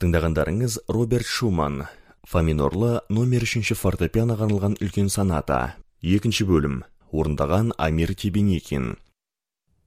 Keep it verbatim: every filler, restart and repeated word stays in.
Тыңдағандарыңыз Роберт Шуман, фа минорлы номер үшінші фортепианоға арналған үлкен соната. Екінші бөлім. Орындаған Амир Тебеникин.